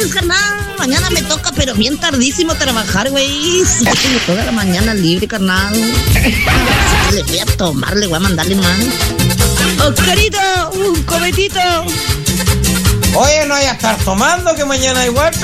pues, carnal. Mañana me toca, pero bien tardísimo trabajar, güey. Sí, tengo toda la mañana libre, carnal. Le voy a tomar, le voy a mandarle más. Oscarito, un cometito. Oye, no hay a estar tomando, que mañana igual